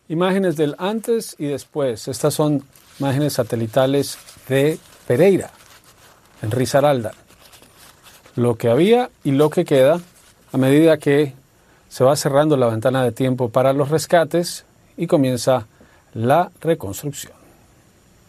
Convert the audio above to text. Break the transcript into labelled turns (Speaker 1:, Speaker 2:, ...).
Speaker 1: Imágenes del antes y después. Estas son imágenes satelitales de Pereira, en Risaralda. Lo que había y lo que queda a medida que se va cerrando la ventana de tiempo para los rescates y comienza la reconstrucción.